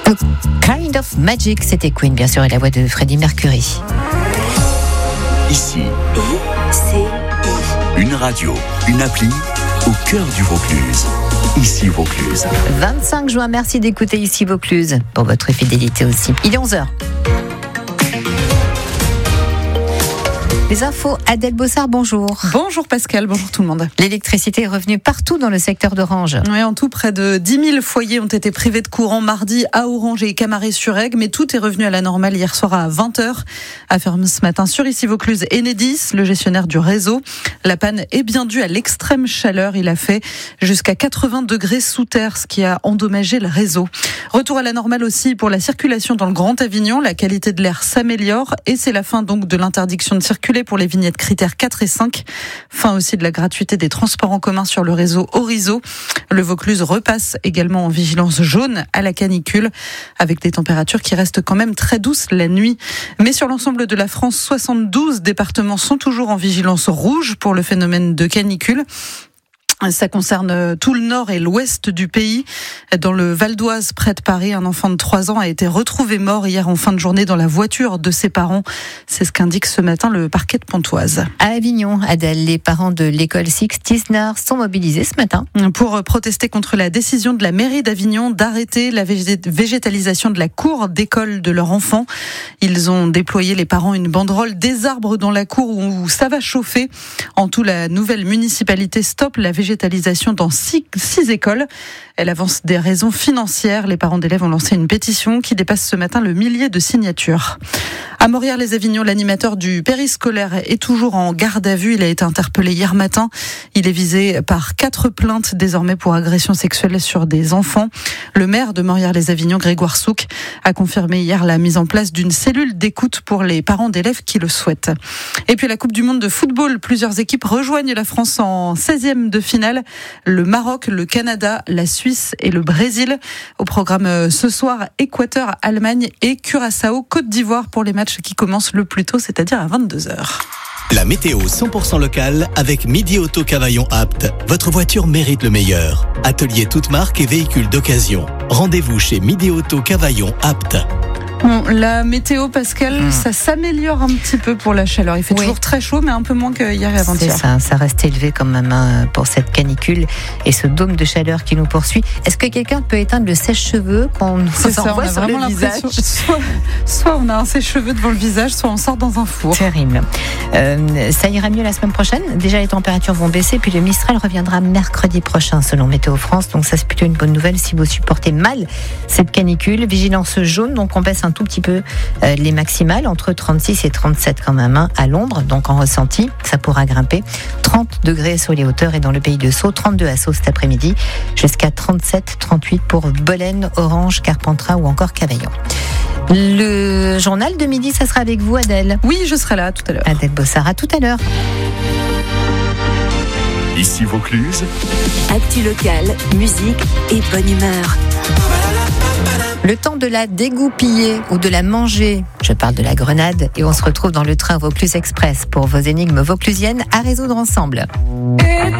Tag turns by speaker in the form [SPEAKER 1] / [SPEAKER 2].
[SPEAKER 1] A Kind of Magic, c'était Queen, bien sûr, et la voix de Freddie Mercury.
[SPEAKER 2] Ici, une radio, une appli au cœur du Vaucluse. Ici Vaucluse.
[SPEAKER 1] 25 juin, merci d'écouter Ici Vaucluse, pour votre fidélité aussi. Il est 11h. Les infos, Adèle Bossard, bonjour.
[SPEAKER 3] Bonjour Pascal, bonjour tout le monde.
[SPEAKER 1] L'électricité est revenue partout dans le secteur d'Orange.
[SPEAKER 3] Oui, en tout, près de 10 000 foyers ont été privés de courant mardi à Orange et Camaret-sur-Aigle, mais tout est revenu à la normale hier soir à 20h. Affaire ce matin sur Ici Vaucluse, Enedis, le gestionnaire du réseau. La panne est bien due à l'extrême chaleur. Il a fait jusqu'à 80 degrés sous terre, ce qui a endommagé le réseau. Retour à la normale aussi pour la circulation dans le Grand Avignon. La qualité de l'air s'améliore et c'est la fin donc de l'interdiction de circuler pour les vignettes critères 4 et 5. Fin aussi de la gratuité des transports en commun sur le réseau Orizo. Le Vaucluse repasse également en vigilance jaune à la canicule, avec des températures qui restent quand même très douces la nuit. Mais sur l'ensemble de la France, 72 départements sont toujours en vigilance rouge pour le phénomène de canicule. Ça concerne tout le nord et l'ouest du pays. Dans le Val d'Oise, près de Paris, un enfant de 3 ans a été retrouvé mort hier en fin de journée dans la voiture de ses parents. C'est ce qu'indique ce matin le parquet de Pontoise.
[SPEAKER 1] À Avignon, Adèle, les parents de l'école Sixte-Isnard sont mobilisés ce matin.
[SPEAKER 3] Pour protester contre la décision de la mairie d'Avignon d'arrêter la végétalisation de la cour d'école de leur enfant. Ils ont déployé, les parents, une banderole des arbres dans la cour où ça va chauffer. En tout, la nouvelle municipalité stoppe la végétalisation dans 6 écoles. Elle avance des raisons financières. Les parents d'élèves ont lancé une pétition qui dépasse ce matin le millier de signatures. À Morières-les-Avignon, l'animateur du périscolaire est toujours en garde à vue. Il a été interpellé hier matin. Il est visé par 4 plaintes désormais pour agression sexuelle sur des enfants. Le maire de Morières-les-Avignon, Grégoire Souk, a confirmé hier la mise en place d'une cellule d'écoute pour les parents d'élèves qui le souhaitent. Et puis la Coupe du Monde de football, plusieurs équipes rejoignent la France en 16e de finale. Le Maroc, le Canada, la Suisse et le Brésil. Au programme ce soir, Équateur, Allemagne et Curaçao, Côte d'Ivoire pour les matchs qui commencent le plus tôt, c'est-à-dire à 22h.
[SPEAKER 4] La météo 100% locale avec Midi Auto Cavaillon Apt. Votre voiture mérite le meilleur. Atelier toute marque et véhicules d'occasion. Rendez-vous chez Midi Auto Cavaillon Apt.
[SPEAKER 3] Bon, la météo, Pascal, ça s'améliore un petit peu pour la chaleur. Il fait toujours très chaud, mais un peu moins qu'hier et avant-hier.
[SPEAKER 1] C'est ça reste élevé quand même pour cette canicule et ce dôme de chaleur qui nous poursuit. Est-ce que quelqu'un peut éteindre le sèche-cheveux qu'on nous envoie sur le visage ?
[SPEAKER 3] Soit on a un sèche-cheveux devant le visage, soit on sort dans un four.
[SPEAKER 1] Terrible. Ça ira mieux la semaine prochaine. Déjà, les températures vont baisser, puis le Mistral reviendra mercredi prochain, selon Météo France. Donc ça, c'est plutôt une bonne nouvelle si vous supportez mal cette canicule. Vigilance jaune, donc on baisse un tout petit peu les maximales, entre 36 et 37 quand même, à l'ombre, donc en ressenti, ça pourra grimper. 30 degrés sur les hauteurs et dans le pays de Sceaux, 32 à Sceaux cet après-midi, jusqu'à 37, 38 pour Belen, Orange, Carpentras ou encore Cavaillon. Le journal de midi, ça sera avec vous, Adèle.
[SPEAKER 3] Oui, je serai là tout à l'heure.
[SPEAKER 1] Adèle Bossard, à tout à l'heure.
[SPEAKER 2] Ici Vaucluse.
[SPEAKER 5] Actu locale, musique et bonne humeur.
[SPEAKER 1] Le temps de la dégoupiller ou de la manger. Je parle de la grenade et on se retrouve dans le train Vaucluse Express pour vos énigmes vauclusiennes à résoudre ensemble.